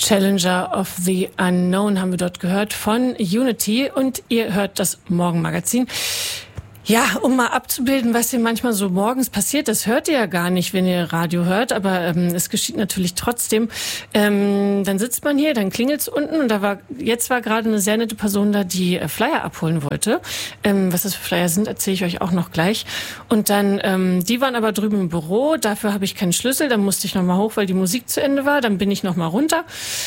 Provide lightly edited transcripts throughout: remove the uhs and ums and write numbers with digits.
Challenger of the Unknown haben wir dort gehört von Unity und ihr hört das Morgenmagazin. Ja, um mal abzubilden, was hier manchmal so morgens passiert, das hört ihr ja gar nicht, wenn ihr Radio hört, aber es geschieht natürlich trotzdem. Dann sitzt man hier, dann klingelt's unten und jetzt war gerade eine sehr nette Person da, die Flyer abholen wollte. Was das für Flyer sind, erzähle ich euch auch noch gleich. Und dann, die waren aber drüben im Büro, dafür habe ich keinen Schlüssel, dann musste ich nochmal hoch, weil die Musik zu Ende war, dann bin ich nochmal runter.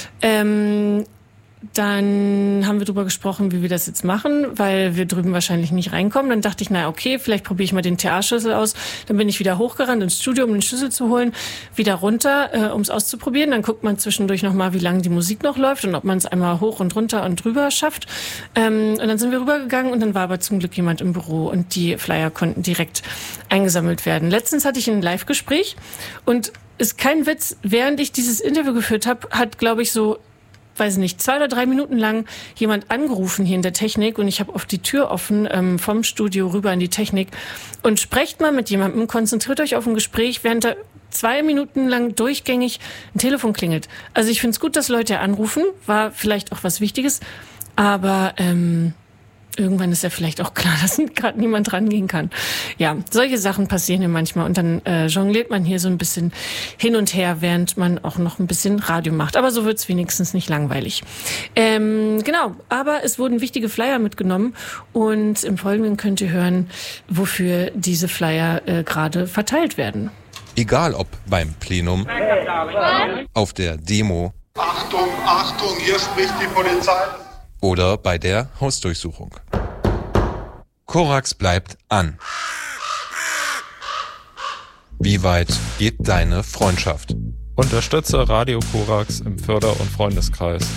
Dann haben wir drüber gesprochen, wie wir das jetzt machen, weil wir drüben wahrscheinlich nicht reinkommen. Dann dachte ich, na okay, vielleicht probiere ich mal den TA-Schlüssel aus. Dann bin ich wieder hochgerannt ins Studio, um den Schlüssel zu holen, wieder runter, um es auszuprobieren. Dann guckt man zwischendurch nochmal, wie lange die Musik noch läuft und ob man es einmal hoch und runter und drüber schafft. Und dann sind wir rübergegangen und dann war aber zum Glück jemand im Büro und die Flyer konnten direkt eingesammelt werden. Letztens hatte ich ein Live-Gespräch und ist kein Witz, während ich dieses Interview geführt habe, hat, glaube ich, so 2 oder 3 Minuten lang jemand angerufen hier in der Technik und ich habe auf die Tür offen vom Studio rüber in die Technik und sprecht mal mit jemandem, konzentriert euch auf ein Gespräch, während da 2 Minuten lang durchgängig ein Telefon klingelt. Also ich finde es gut, dass Leute anrufen, war vielleicht auch was Wichtiges, aber irgendwann ist ja vielleicht auch klar, dass gerade niemand rangehen kann. Ja, solche Sachen passieren hier manchmal und dann jongliert man hier so ein bisschen hin und her, während man auch noch ein bisschen Radio macht. Aber so wird's wenigstens nicht langweilig. Genau, aber es wurden wichtige Flyer mitgenommen und im Folgenden könnt ihr hören, wofür diese Flyer gerade verteilt werden. Egal ob beim Plenum, auf der Demo, Achtung, Achtung, hier spricht die Polizei. Oder bei der Hausdurchsuchung. Korax bleibt an. Wie weit geht deine Freundschaft? Unterstütze Radio Korax im Förder- und Freundeskreis.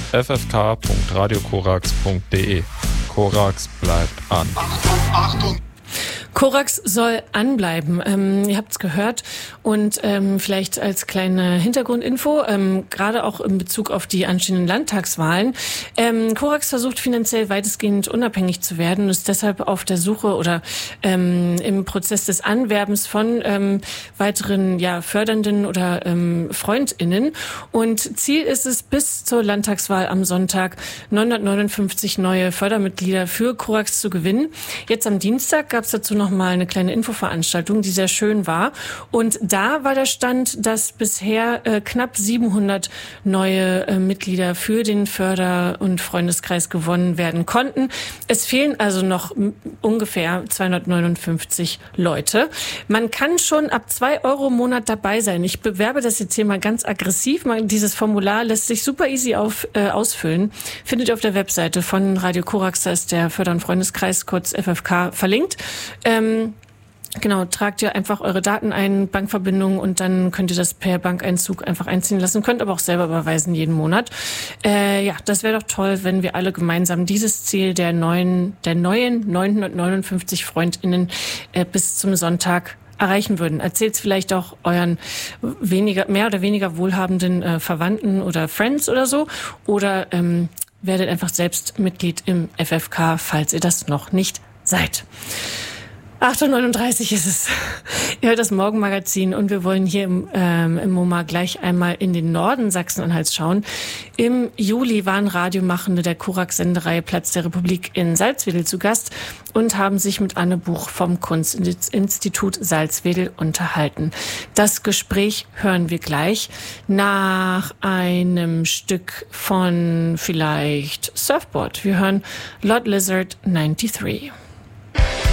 ffk.radiokorax.de. Korax bleibt an. Achtung, Achtung. Korax soll anbleiben. Ihr habt es gehört und vielleicht als kleine Hintergrundinfo, gerade auch in Bezug auf die anstehenden Landtagswahlen. Korax versucht finanziell weitestgehend unabhängig zu werden und ist deshalb auf der Suche oder im Prozess des Anwerbens von weiteren fördernden oder FreundInnen. Und Ziel ist es, bis zur Landtagswahl am Sonntag 959 neue Fördermitglieder für Korax zu gewinnen. Jetzt am Dienstag gab es dazu noch mal eine kleine Infoveranstaltung, die sehr schön war. Und da war der Stand, dass bisher knapp 700 neue Mitglieder für den Förder- und Freundeskreis gewonnen werden konnten. Es fehlen also noch ungefähr 259 Leute. Man kann schon ab 2 Euro im Monat dabei sein. Ich bewerbe das jetzt hier mal ganz aggressiv. Dieses Formular lässt sich super easy ausfüllen. Findet ihr auf der Webseite von Radio Korax, da ist der Förder- und Freundeskreis, kurz FFK, verlinkt. Genau, tragt ihr einfach eure Daten ein, Bankverbindung und dann könnt ihr das per Bankeinzug einfach einziehen lassen, könnt aber auch selber überweisen jeden Monat. Das wäre doch toll, wenn wir alle gemeinsam dieses Ziel der neuen 959 FreundInnen bis zum Sonntag erreichen würden. Erzählt's vielleicht auch euren mehr oder weniger wohlhabenden Verwandten oder Friends oder so oder werdet einfach selbst Mitglied im FFK, falls ihr das noch nicht seid. 8:39 Uhr ist es. Ihr hört das Morgenmagazin und wir wollen hier im MoMA gleich einmal in den Norden Sachsen-Anhalts schauen. Im Juli waren Radiomachende der Korax-Sendereihe Platz der Republik in Salzwedel zu Gast und haben sich mit Anne Buch vom Kunstinstitut Salzwedel unterhalten. Das Gespräch hören wir gleich nach einem Stück von vielleicht Surfboard. Wir hören Lord Lizard 93.